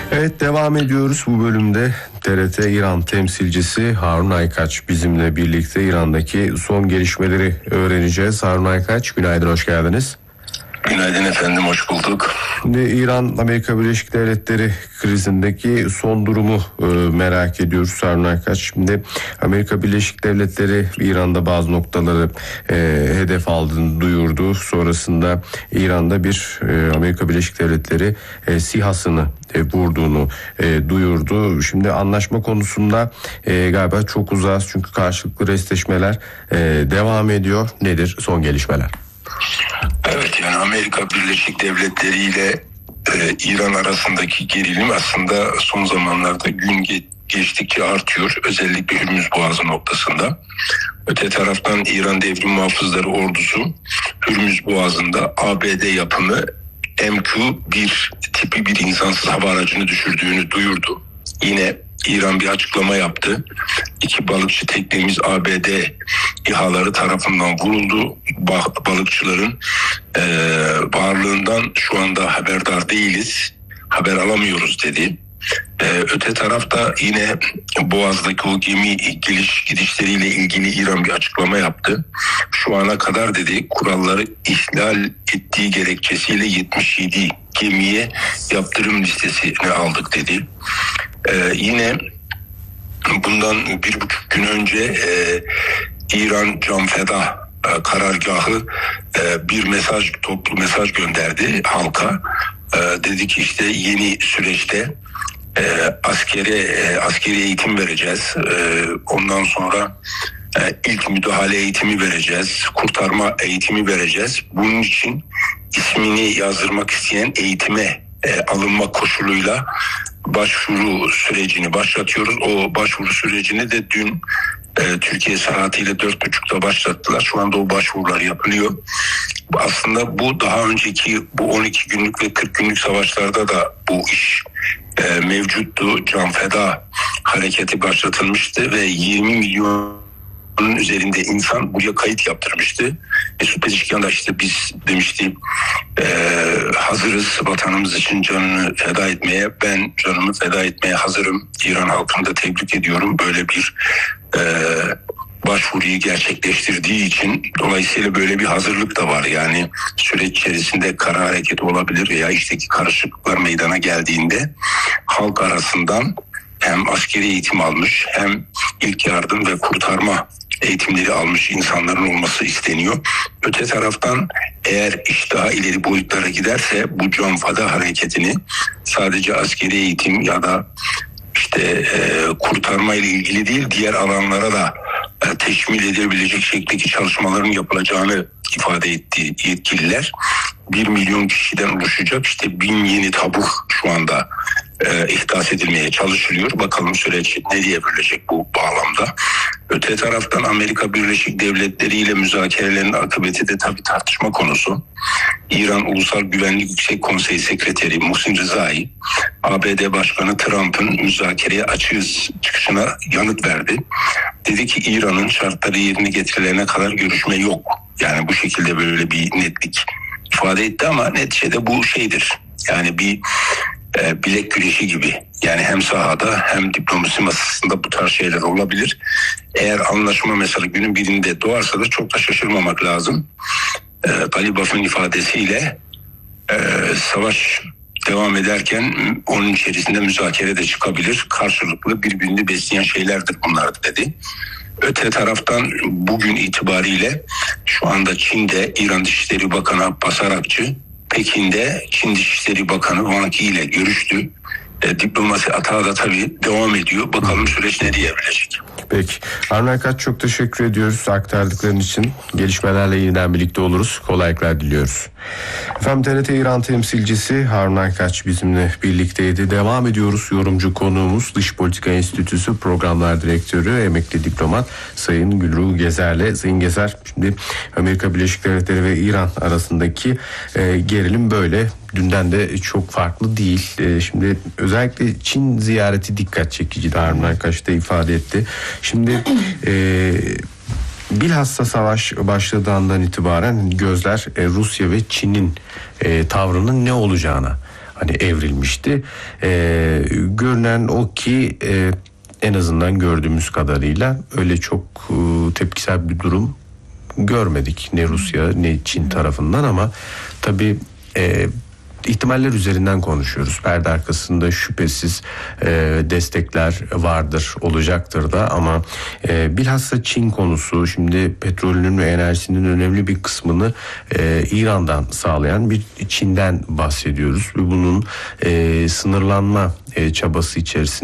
Evet, devam ediyoruz bu bölümde. TRT İran temsilcisi Harun Aykaç bizimle birlikte İran'daki son gelişmeleri öğreneceğiz. Harun Aykaç, günaydın, hoş geldiniz. Günaydın efendim, hoş bulduk. Şimdi İran Amerika Birleşik Devletleri krizindeki son durumu merak ediyoruz Harun Aykaç. Şimdi Amerika Birleşik Devletleri İran'da bazı noktaları hedef aldığını duyurdu. Sonrasında İran'da bir Amerika Birleşik Devletleri SİHA'sını vurduğunu duyurdu. Şimdi anlaşma konusunda galiba çok uzağız çünkü karşılıklı restleşmeler devam ediyor. Nedir son gelişmeler? Evet, yani Amerika Birleşik Devletleri ile İran arasındaki gerilim aslında son zamanlarda gün geçtikçe artıyor. Özellikle Hürmüz Boğazı noktasında. Öte taraftan İran Devrim Muhafızları Ordusu Hürmüz Boğazı'nda ABD yapımı MQ-1 tipi bir insansız hava aracını düşürdüğünü duyurdu. Yine İran bir açıklama yaptı. 2 balıkçı teknemiz ABD İHA'ları tarafından vuruldu. Balıkçıların varlığından şu anda haberdar değiliz. Haber alamıyoruz dedi. Öte tarafta yine Boğaz'daki o gemi gidişleriyle ilgili İran bir açıklama yaptı. Şu ana kadar dedi kuralları ihlal ettiği gerekçesiyle 77 gemiye yaptırım listesine aldık dedi. Yine bundan 1,5 gün önce İran Can Feda karargahı bir toplu mesaj gönderdi halka. Dedi ki işte yeni süreçte askeri eğitim vereceğiz. Ondan sonra ilk müdahale eğitimi vereceğiz. Kurtarma eğitimi vereceğiz. Bunun için ismini yazdırmak isteyen eğitime alınma koşuluyla başvuru sürecini başlatıyoruz. O başvuru sürecini de dün Türkiye saatiyle 4.30'da başlattılar. Şu anda o başvurular yapılıyor. Aslında bu daha önceki bu 12 günlük ve 40 günlük savaşlarda da bu iş mevcuttu. Can Feda hareketi başlatılmıştı ve 20 milyonun üzerinde insan buraya kayıt yaptırmıştı. Mesut Pezeshkian da işte biz demişti hazırız vatanımız için canını feda etmeye. Ben canımı feda etmeye hazırım. İran halkını da tebrik ediyorum. Böyle bir başvuruyu gerçekleştirdiği için dolayısıyla böyle bir hazırlık da var. Yani süreç içerisinde kara hareketi olabilir veya işteki karışıklıklar meydana geldiğinde halk arasından hem askeri eğitim almış hem ilk yardım ve kurtarma eğitimleri almış insanların olması isteniyor. Öte taraftan eğer iş daha ileri boyutlara giderse bu Can Feda hareketini sadece askeri eğitim ya da işte kurtarma ile ilgili değil diğer alanlara da teşmil edebilecek şekildeki çalışmaların yapılacağını ifade etti yetkililer. 1 milyon kişiden oluşacak işte 1000 yeni tabur şu anda ihdas edilmeye çalışılıyor. Bakalım süreç ne diyebilecek bu bağlamda. Öte taraftan Amerika Birleşik Devletleri ile müzakerelerin akıbeti de tabii tartışma konusu. İran Ulusal Güvenlik Yüksek Konseyi Sekreteri Muhsin Rezai, ABD Başkanı Trump'ın müzakereye açığız çıkışına yanıt verdi. Dedi ki İran'ın şartları yerine getirilene kadar görüşme yok. Yani bu şekilde böyle bir netlik ifade etti ama neticede bu şeydir. Yani bir bilek güreşi gibi. Yani hem sahada hem diplomasi masasında bu tarz şeyler olabilir. Eğer anlaşma mesela günün birinde doğarsa da çok da şaşırmamak lazım. Galibaf'ın ifadesiyle savaş devam ederken onun içerisinde müzakere de çıkabilir. Karşılıklı birbirini besleyen şeylerdir bunlar dedi. Öte taraftan bugün itibariyle şu anda Çin'de İran Dışişleri Bakanı Abbas Arakçı Pekin'de Çin Dışişleri Bakanı Wang Yi ile görüştü. Diplomasi atağı da tabii devam ediyor. Bakalım süreç ne diyebilecek. Peki. Harun Aykaç, çok teşekkür ediyoruz aktardıkların için. Gelişmelerle yeniden birlikte oluruz. Kolaylıklar diliyoruz. Efendim, TRT İran temsilcisi Harun Aykaç bizimle birlikteydi. Devam ediyoruz. Yorumcu konuğumuz Dış Politika Enstitüsü Programlar Direktörü emekli diplomat Sayın Gülruh Gezer'le. Sayın Gezer, şimdi Amerika Birleşik Devletleri ve İran arasındaki gerilim böyle. Dünden de çok farklı değil. Şimdi özellikle Çin ziyareti dikkat çekici. Harun Aykaç da ifade etti. Şimdi bilhassa savaş başladığı andan itibaren gözler Rusya ve Çin'in tavrının ne olacağına hani evrilmişti. Görünen o ki en azından gördüğümüz kadarıyla öyle çok tepkisel bir durum görmedik. Ne Rusya ne Çin tarafından, ama tabii ihtimaller üzerinden konuşuyoruz. Perde arkasında şüphesiz destekler vardır, olacaktır da, ama bilhassa Çin konusu, şimdi petrolünün ve enerjisinin önemli bir kısmını İran'dan sağlayan bir Çin'den bahsediyoruz ve bunun sınırlandırma çabası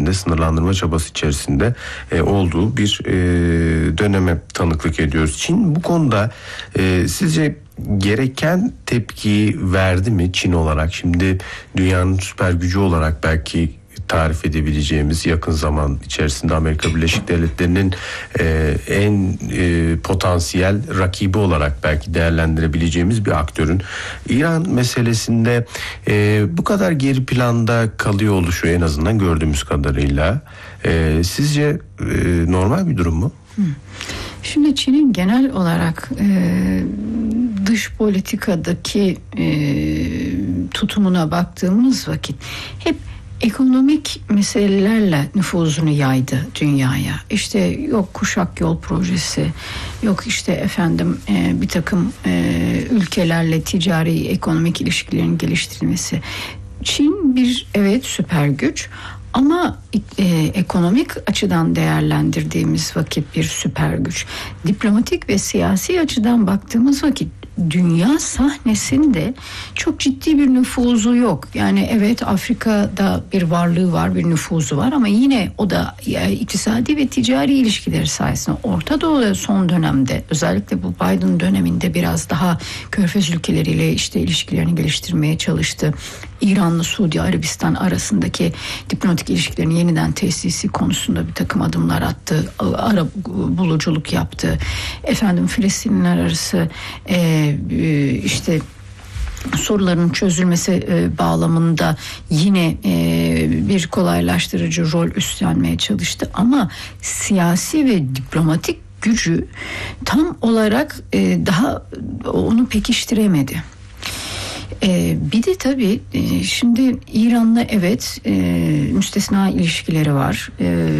içerisinde olduğu bir döneme tanıklık ediyoruz. Çin bu konuda sizce gereken tepkiyi verdi mi Çin olarak? Şimdi dünyanın süper gücü olarak belki tarif edebileceğimiz, yakın zaman içerisinde Amerika Birleşik Devletleri'nin en potansiyel rakibi olarak belki değerlendirebileceğimiz bir aktörün İran meselesinde bu kadar geri planda kalıyor oluşu, en azından gördüğümüz kadarıyla, sizce normal bir durum mu? Şimdi Çin'in genel olarak dış politikadaki tutumuna baktığımız vakit hep ekonomik meselelerle nüfuzunu yaydı dünyaya. İşte yok kuşak yol projesi, yok işte efendim bir takım ülkelerle ticari ekonomik ilişkilerin geliştirilmesi. Çin bir süper güç, ama ekonomik açıdan değerlendirdiğimiz vakit bir süper güç. Diplomatik ve siyasi açıdan baktığımız vakit dünya sahnesinde çok ciddi bir nüfuzu yok. Yani evet, Afrika'da bir varlığı var, bir nüfuzu var, ama yine o da iktisadi ve ticari ilişkileri sayesinde. Orta Doğu'da son dönemde, özellikle bu Biden döneminde biraz daha Körfez ülkeleriyle işte ilişkilerini geliştirmeye çalıştı. İran'la Suudi Arabistan arasındaki diplomatik ilişkilerin yeniden tesisi konusunda bir takım adımlar attı. Ara buluculuk yaptı. Filistinliler arası işte soruların çözülmesi bağlamında yine bir kolaylaştırıcı rol üstlenmeye çalıştı. Ama siyasi ve diplomatik gücü tam olarak daha onu pekiştiremedi. Bir de tabii şimdi İran'la müstesna ilişkileri var.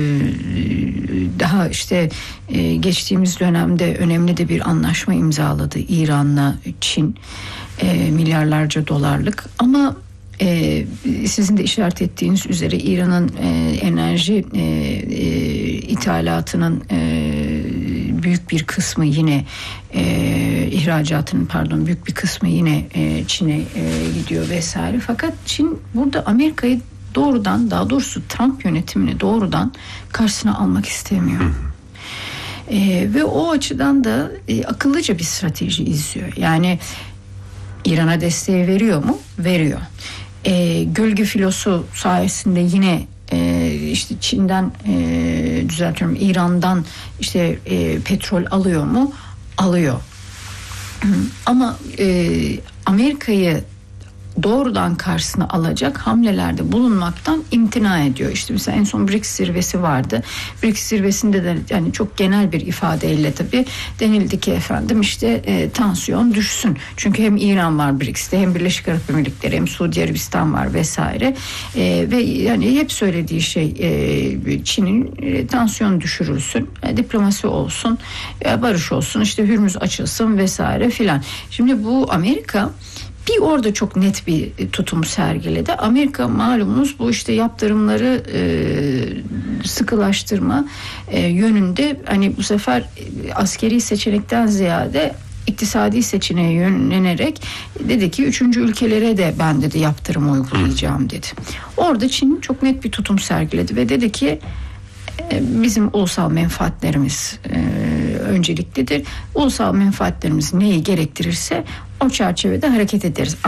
Daha işte geçtiğimiz dönemde önemli de bir anlaşma imzaladı İran'la Çin, milyarlarca dolarlık. Ama sizin de işaret ettiğiniz üzere İran'ın enerji ithalatının büyük bir kısmı yine ihracatının büyük bir kısmı yine Çin'e gidiyor vesaire. Fakat Çin burada Amerika'yı doğrudan, daha doğrusu Trump yönetimini doğrudan karşısına almak istemiyor. Ve o açıdan da akıllıca bir strateji izliyor. Yani İran'a desteği veriyor mu? Veriyor. Gölge filosu sayesinde yine işte Çin'den İran'dan işte petrol alıyor mu? Alıyor. Ama Amerika'yı doğrudan karşısına alacak hamlelerde bulunmaktan imtina ediyor. İşte mesela en son BRICS zirvesi vardı. BRICS zirvesinde de yani çok genel bir ifadeyle tabii denildi ki tansiyon düşsün. Çünkü hem İran var BRICS'te, hem Birleşik Arap Emirlikleri, hem Suudi Arabistan var vesaire. Ve yani hep söylediği şey Çin'in tansiyon düşürülsün, diplomasi olsun, barış olsun, işte Hürmüz açılsın vesaire filan. Şimdi bu Amerika bir orada çok net bir tutum sergiledi. Amerika malumunuz bu işte yaptırımları sıkılaştırma yönünde, hani bu sefer askeri seçenekten ziyade iktisadi seçeneğe yönlenerek dedi ki 3. ülkelere de ben dedi yaptırım uygulayacağım dedi. Orada Çin çok net bir tutum sergiledi ve dedi ki bizim ulusal menfaatlerimiz önceliklidir. Ulusal menfaatlerimiz neyi gerektirirse o çerçevede hareket ederiz.